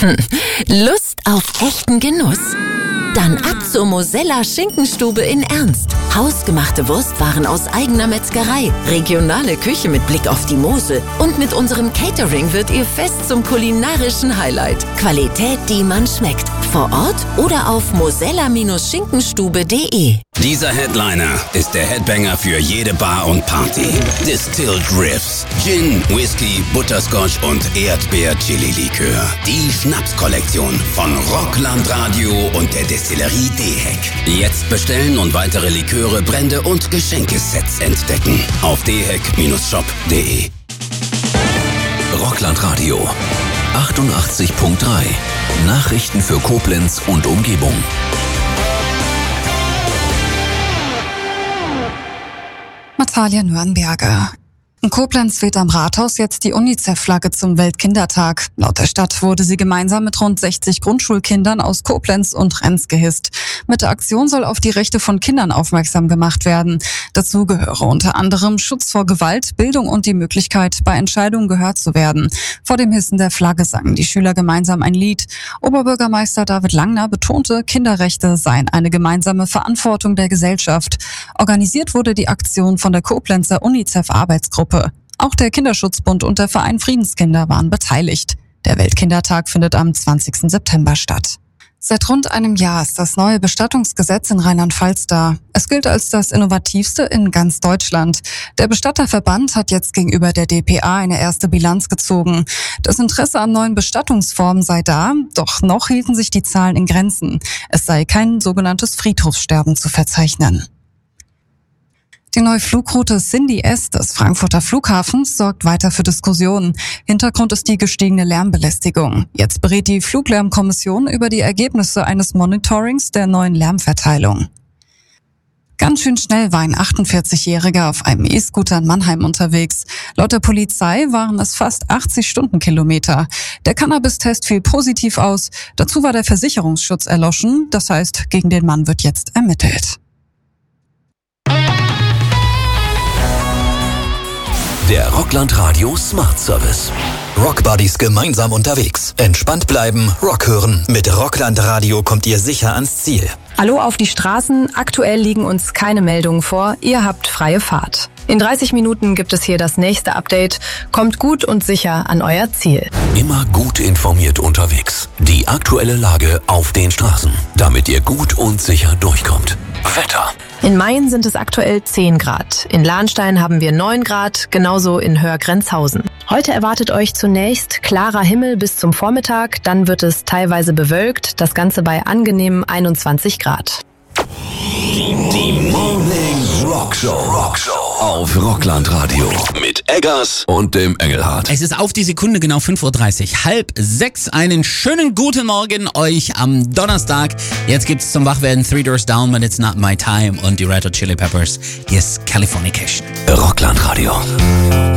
Lust auf echten Genuss? Dann ab zur Mosella Schinkenstube in Ernst. Hausgemachte Wurstwaren aus eigener Metzgerei, regionale Küche mit Blick auf die Mosel und mit unserem Catering wird Ihr Fest zum kulinarischen Highlight. Qualität, die man schmeckt. Vor Ort oder auf mosella-schinkenstube.de. Dieser Headliner ist der Headbanger für jede Bar und Party. Distilled Riffs, Gin, Whisky, Butterscotch und Erdbeer-Chili-Likör. Die Schnapskollektion von Rockland Radio und der Destillerie Dehek. Jetzt bestellen und weitere Liköre, Brände und Geschenkesets entdecken. Auf dehek-shop.de. Rockland Radio 88.3. Nachrichten für Koblenz und Umgebung. Natalia Nürnberger. In Koblenz weht am Rathaus jetzt die UNICEF-Flagge zum Weltkindertag. Laut der Stadt wurde sie gemeinsam mit rund 60 Grundschulkindern aus Koblenz und Renz gehisst. Mit der Aktion soll auf die Rechte von Kindern aufmerksam gemacht werden. Dazu gehöre unter anderem Schutz vor Gewalt, Bildung und die Möglichkeit, bei Entscheidungen gehört zu werden. Vor dem Hissen der Flagge sangen die Schüler gemeinsam ein Lied. Oberbürgermeister David Langner betonte, Kinderrechte seien eine gemeinsame Verantwortung der Gesellschaft. Organisiert wurde die Aktion von der Koblenzer UNICEF-Arbeitsgruppe. Auch der Kinderschutzbund und der Verein Friedenskinder waren beteiligt. Der Weltkindertag findet am 20. September statt. Seit rund einem Jahr ist das neue Bestattungsgesetz in Rheinland-Pfalz da. Es gilt als das innovativste in ganz Deutschland. Der Bestatterverband hat jetzt gegenüber der dpa eine erste Bilanz gezogen. Das Interesse an neuen Bestattungsformen sei da, doch noch hielten sich die Zahlen in Grenzen. Es sei kein sogenanntes Friedhofssterben zu verzeichnen. Die neue Flugroute Cindy S des Frankfurter Flughafens sorgt weiter für Diskussionen. Hintergrund ist die gestiegene Lärmbelästigung. Jetzt berät die Fluglärmkommission über die Ergebnisse eines Monitorings der neuen Lärmverteilung. Ganz schön schnell war ein 48-Jähriger auf einem E-Scooter in Mannheim unterwegs. Laut der Polizei waren es fast 80 Stundenkilometer. Der Cannabis-Test fiel positiv aus. Dazu war der Versicherungsschutz erloschen. Das heißt, gegen den Mann wird jetzt ermittelt. Der Rockland Radio Smart Service. Rockbuddies gemeinsam unterwegs. Entspannt bleiben, Rock hören. Mit Rockland Radio kommt ihr sicher ans Ziel. Hallo auf die Straßen. Aktuell liegen uns keine Meldungen vor. Ihr habt freie Fahrt. In 30 Minuten gibt es hier das nächste Update. Kommt gut und sicher an euer Ziel. Immer gut informiert unterwegs. Die aktuelle Lage auf den Straßen, damit ihr gut und sicher durchkommt. Wetter. In Mayen sind es aktuell 10 Grad. In Lahnstein haben wir 9 Grad, genauso in Hörgrenzhausen. Heute erwartet euch zunächst klarer Himmel bis zum Vormittag, dann wird es teilweise bewölkt, das Ganze bei angenehmen 21 Grad. Die Morning Rockshow auf Rockland Radio mit Eggers und dem Engelhardt. Es ist auf die Sekunde genau 5:30 Uhr, 5:30. Einen schönen guten Morgen euch am Donnerstag. Jetzt gibt's zum Wachwerden Three Doors Down, but it's not my time und die Red Hot Chili Peppers. Hier ist Californication. Rockland Radio.